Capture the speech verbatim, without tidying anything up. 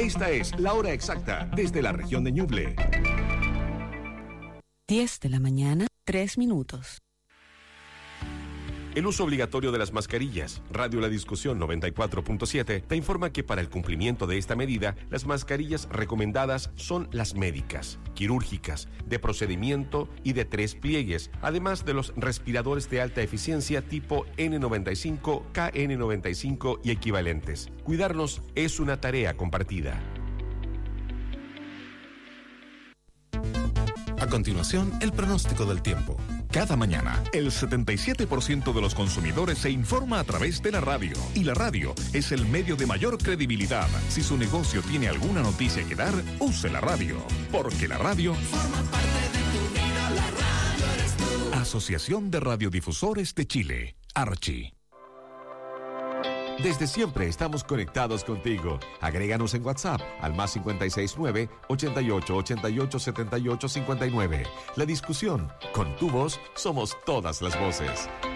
Esta es la hora exacta desde la región de Ñuble. diez de la mañana, tres minutos. El uso obligatorio de las mascarillas. Radio La Discusión noventa y cuatro punto siete te informa que para el cumplimiento de esta medida, las mascarillas recomendadas son las médicas, quirúrgicas, de procedimiento y de tres pliegues, además de los respiradores de alta eficiencia tipo N noventa y cinco, K N noventa y cinco y equivalentes. Cuidarnos es una tarea compartida. A continuación, el pronóstico del tiempo. Cada mañana, el setenta y siete por ciento de los consumidores se informa a través de la radio. Y la radio es el medio de mayor credibilidad. Si su negocio tiene alguna noticia que dar, use la radio. Porque la radio forma parte de tu vida. La radio eres tú. Asociación de Radiodifusores de Chile, Archi. Desde siempre estamos conectados contigo. Agréganos en WhatsApp al más cinco seis nueve, ochenta y ocho, ochenta y ocho, setenta y ocho, cincuenta y nueve. La Discusión. Con tu voz somos todas las voces.